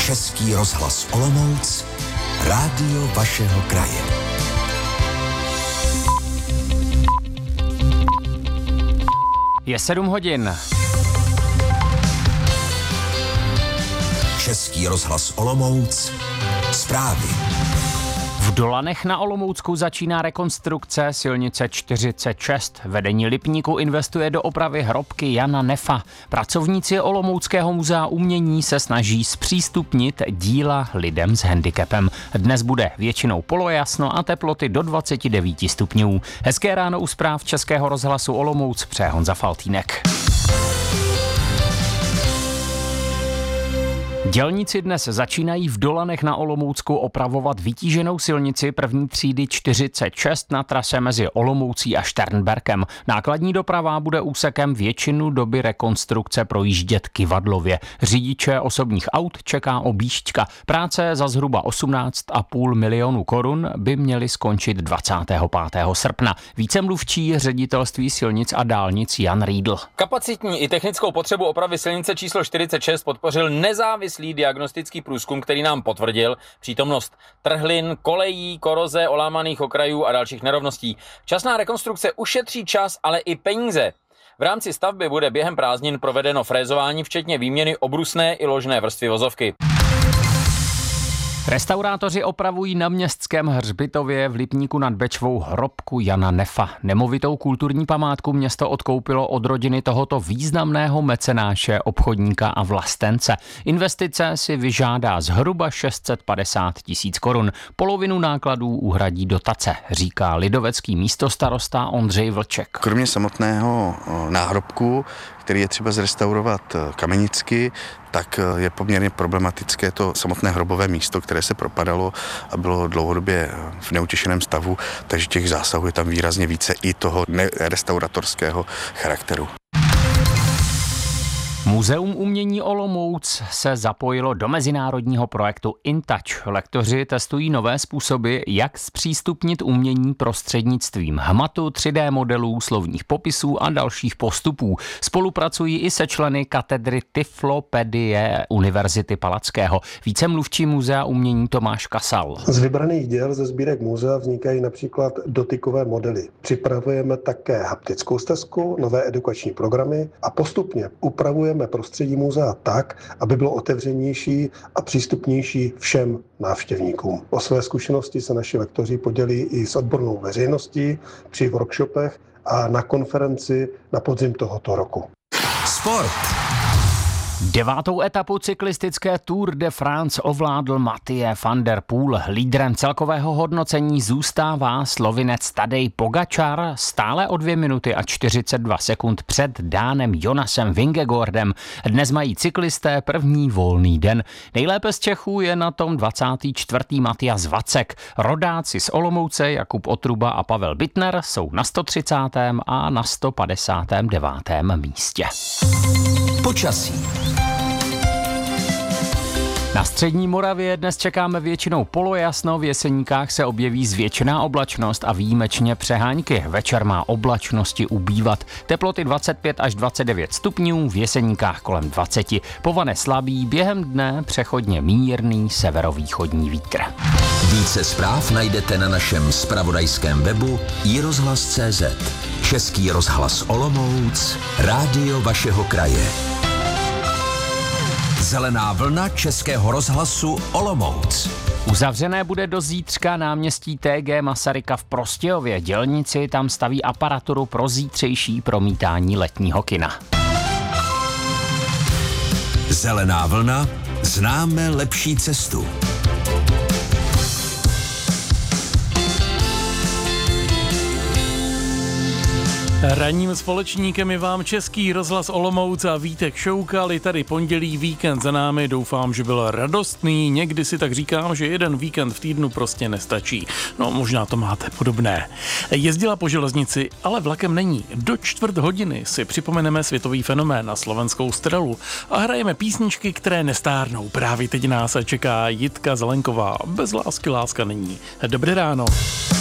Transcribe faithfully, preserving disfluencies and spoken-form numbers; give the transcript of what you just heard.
Český rozhlas Olomouc, rádio vašeho kraje. Je sedm hodin. Český rozhlas Olomouc, zprávy. V Dolanech na Olomoucku začíná rekonstrukce silnice čtyřicet šest. Vedení Lipníku investuje do opravy hrobky Jana Nefa. Pracovníci Olomouckého muzea umění se snaží zpřístupnit díla lidem s handicapem. Dnes bude většinou polojasno a teploty do dvacet devět stupňů. Hezké ráno u zpráv Českého rozhlasu Olomouc přeje Honza Faltýnek. Dělníci dnes začínají v Dolanech na Olomoucku opravovat vytíženou silnici první třídy čtyřicet šest na trase mezi Olomoucí a Šternberkem. Nákladní doprava bude úsekem většinu doby rekonstrukce projíždět kyvadlově. Řidiče osobních aut čeká objížďka. Práce za zhruba osmnáct a půl milionu korun by měly skončit dvacátého pátého srpna. Více mluvčí ředitelství silnic a dálnic Jan Riedl. Kapacitní i technickou potřebu opravy silnice číslo čtyřicet šest podpořil nezávislý diagnostický průzkum, který nám potvrdil přítomnost trhlin, kolejí, koroze, olámaných okrajů a dalších nerovností. Časná rekonstrukce ušetří čas, ale i peníze. V rámci stavby bude během prázdnin provedeno frézování, včetně výměny obrusné i ložné vrstvy vozovky. Restaurátoři opravují na Městském hřbitově v Lipníku nad Bečvou hrobku Jana Nefa. Nemovitou kulturní památku město odkoupilo od rodiny tohoto významného mecenáše, obchodníka a vlastence. Investice si vyžádá zhruba šest set padesát tisíc korun. Polovinu nákladů uhradí dotace, říká lidovecký místostarosta Ondřej Vlček. Kromě samotného náhrobku, který je třeba zrestaurovat kamenicky, tak je poměrně problematické to samotné hrobové místo, které se propadalo a bylo dlouhodobě v neutěšeném stavu, takže těch zásahů je tam výrazně více i toho restauratorského charakteru. Muzeum umění Olomouc se zapojilo do mezinárodního projektu InTouch. Lektoři testují nové způsoby, jak zpřístupnit umění prostřednictvím hmatu, tři dé modelů, slovních popisů a dalších postupů. Spolupracují i se členy katedry Tyflopedie Univerzity Palackého. Více mluvčí muzea umění Tomáš Kasal. Z vybraných děl ze sbírek muzea vznikají například dotykové modely. Připravujeme také haptickou stezku, nové edukační programy a postupně upravujeme prostředí muzea tak, aby bylo otevřenější a přístupnější všem návštěvníkům. O své zkušenosti se naši lektoři podělí i s odbornou veřejností při workshopech a na konferenci na podzim tohoto roku. Sport. Devátou etapu cyklistické Tour de France ovládl Mathieu van der Poel. Lídrem celkového hodnocení zůstává Slovinec Tadej Pogačar stále o dvě minuty a čtyřicet dva sekund před Dánem Jonasem Vingegaardem. Dnes mají cyklisté první volný den. Nejlépe z Čechů je na tom dvacátý čtvrtý Matias Vacek. Rodáci z Olomouce Jakub Otruba a Pavel Bittner jsou na sto třicátém a na sto padesátém devátém místě. Počasí. Na střední Moravě dnes čekáme většinou polojasno, v Jeseníkách se objeví zvětšená oblačnost a výjimečně přehánky. Večer má oblačnosti ubývat. Teploty dvacet pět až dvacet devět stupňů, v Jeseníkách kolem dvacet. Povane slabý, během dne přechodně mírný severovýchodní vítr. Více zpráv najdete na našem zpravodajském webu i rozhlas tečka cé zet. Český rozhlas Olomouc, rádio vašeho kraje. Zelená vlna Českého rozhlasu Olomouc. Uzavřené bude do zítřka náměstí té gé Masaryka v Prostějově. Dělníci tam staví aparaturu pro zítřejší promítání letního kina. Zelená vlna, známe lepší cestu. Ranním společníkem je vám Český rozhlas Olomouc a Vítek Šoukal. Je tady pondělí, víkend za námi, doufám, že byl radostný. Někdy si tak říkám, že jeden víkend v týdnu prostě nestačí. No, možná to máte podobné. Jezdila po železnici, ale vlakem není. Do čtvrt hodiny si připomeneme světový fenomén na slovenskou strelu a hrajeme písničky, které nestárnou. Právě teď nás čeká Jitka Zelenková. Bez lásky láska není. Dobré ráno.